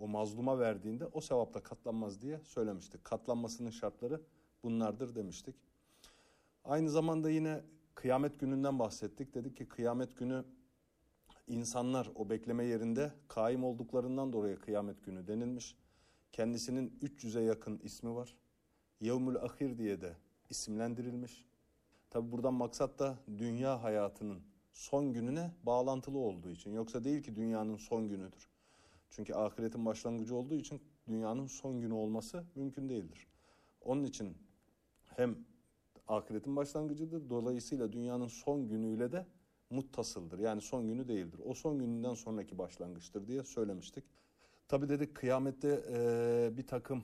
o mazluma verdiğinde o sevapla katlanmaz diye söylemiştik. Katlanmasının şartları bunlardır demiştik. Aynı zamanda yine kıyamet gününden bahsettik. Dedik ki kıyamet günü insanlar o bekleme yerinde kaim olduklarından dolayı kıyamet günü denilmiş. Kendisinin 300'e yakın ismi var. Yevmül Ahir diye de isimlendirilmiş. Tabi buradan maksat da dünya hayatının son gününe bağlantılı olduğu için. Yoksa değil ki dünyanın son günüdür. Çünkü ahiretin başlangıcı olduğu için dünyanın son günü olması mümkün değildir. Onun için hem ahiretin başlangıcıdır, dolayısıyla dünyanın son günüyle de muttasıldır. Yani son günü değildir. O son gününden sonraki başlangıçtır diye söylemiştik. Tabi dedik kıyamette bir takım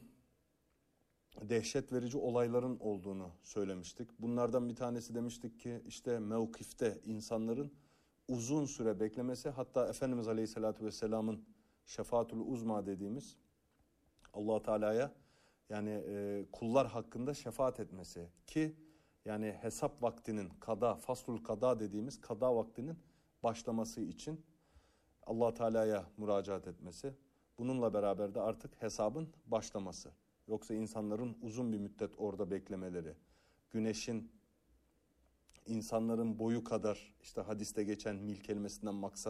dehşet verici olayların olduğunu söylemiştik. Bunlardan bir tanesi demiştik ki işte mevkifte insanların uzun süre beklemesi, hatta Efendimiz Aleyhisselatü Vesselam'ın şefaatül uzma dediğimiz Allah Teala'ya yani kullar hakkında şefaat etmesi ki yani hesap vaktinin kada, faslul kada dediğimiz kada vaktinin başlaması için Allah Teala'ya müracaat etmesi. Bununla beraber de artık hesabın başlaması. Yoksa insanların uzun bir müddet orada beklemeleri, güneşin insanların boyu kadar, işte hadiste geçen mil kelimesinden maksat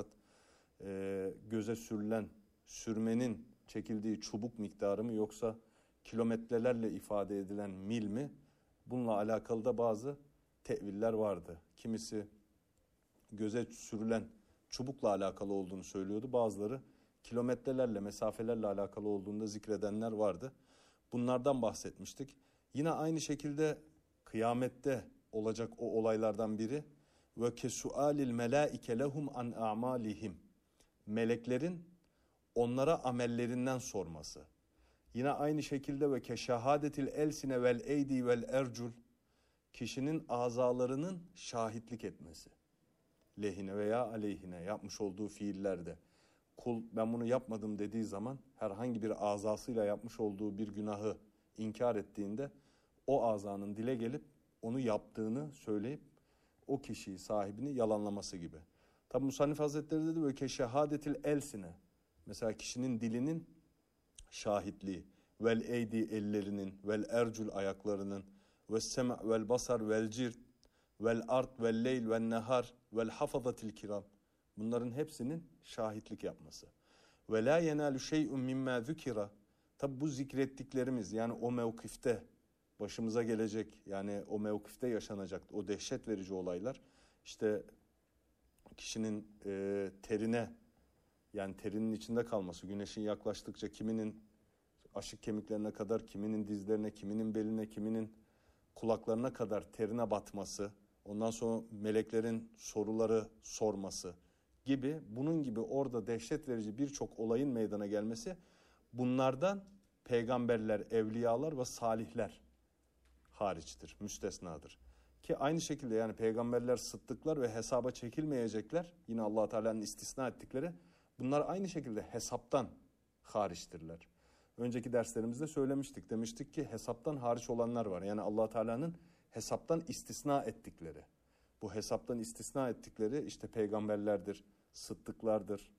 göze sürülen sürmenin çekildiği çubuk miktarı mı yoksa kilometrelerle ifade edilen mil mi? Bununla alakalı da bazı teviller vardı. Kimisi göze sürülen çubukla alakalı olduğunu söylüyordu. Bazıları kilometrelerle, mesafelerle alakalı olduğunu da zikredenler vardı. Bunlardan bahsetmiştik. Yine aynı şekilde kıyamette olacak o olaylardan biri ve kesualil melaike lehum an a'malihim. Meleklerin onlara amellerinden sorması. Yine aynı şekilde ve keşahadetil elsine vel eydi vel ercul. Kişinin azalarının şahitlik etmesi. Lehine veya aleyhine yapmış olduğu fiillerde. Kul ben bunu yapmadım dediği zaman herhangi bir azasıyla yapmış olduğu bir günahı inkar ettiğinde o azanın dile gelip onu yaptığını söyleyip o kişiyi, sahibini yalanlaması gibi. Tabi Musannif Hazretleri dedi böyle keşehadetil elsine. Mesela kişinin dilinin şahitliği, vel eydi ellerinin, vel ercul ayaklarının, ve sema vel basar vel cirt, vel art vel leyl vel nehar vel hafazatil kiram. Bunların hepsinin şahitlik yapması. Ve la yenalu şey'un mimma zukira. Tabi bu zikrettiklerimiz yani o mevkifte başımıza gelecek yani o mevkifte yaşanacak o dehşet verici olaylar işte kişinin terine yani terinin içinde kalması, güneşin yaklaştıkça kiminin aşık kemiklerine kadar, kiminin dizlerine, kiminin beline, kiminin kulaklarına kadar terine batması, ondan sonra meleklerin soruları sorması gibi bunun gibi orada dehşet verici birçok olayın meydana gelmesi bunlardan peygamberler, evliyalar ve salihler hariçtir, müstesnadır. Ki aynı şekilde yani peygamberler, sıddıklar ve hesaba çekilmeyecekler yine Allah Teala'nın istisna ettikleri bunlar aynı şekilde hesaptan hariçtirler. Önceki derslerimizde söylemiştik. Demiştik ki hesaptan hariç olanlar var. Yani Allah Teala'nın hesaptan istisna ettikleri. Bu hesaptan istisna ettikleri işte peygamberlerdir, sıddıklardır,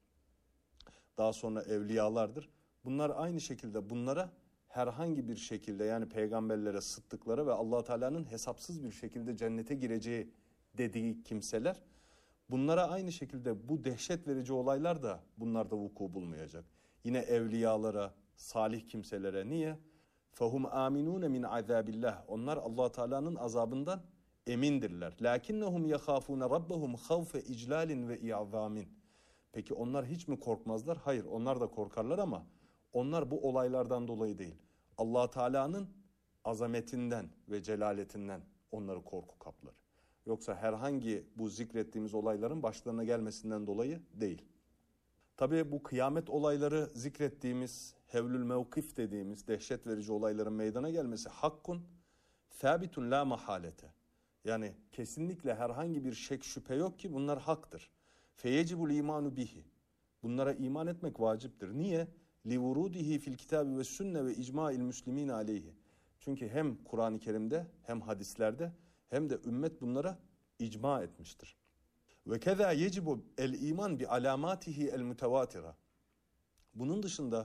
daha sonra evliyalardır. Bunlar aynı şekilde bunlara herhangi bir şekilde yani peygamberlere, sıddıklara ve Allah Teala'nın hesapsız bir şekilde cennete gireceği dediği kimseler bunlara aynı şekilde bu dehşet verici olaylar da bunlarda vuku bulmayacak. Yine evliyalara, salih kimselere niye? Fehum aminun min azabillah. Onlar Allah Teala'nın azabından emindirler. Lakinnahum yakhafun rabbahum havfe iclalin ve i'zamin. Peki onlar hiç mi korkmazlar? Hayır, onlar da korkarlar ama onlar bu olaylardan dolayı değil. Allah Teala'nın azametinden ve celaletinden onları korku kaplar. Yoksa herhangi bu zikrettiğimiz olayların başlarına gelmesinden dolayı değil. Tabii bu kıyamet olayları zikrettiğimiz, hevlül mevkif dediğimiz dehşet verici olayların meydana gelmesi hakkun, sabitun la mahalete. Yani kesinlikle herhangi bir şek şüphe yok ki bunlar haktır. Feyecibul imanu bihi. Bunlara iman etmek vaciptir. Niye? Livurudihi fil kitabi ve sünne ve icma'il müslimin aleyhi. Çünkü hem Kur'an-ı Kerim'de hem hadislerde hem de ümmet bunlara icma etmiştir. Ve keza yecibu el iman bi alamatihi el mütevatira. Bunun dışında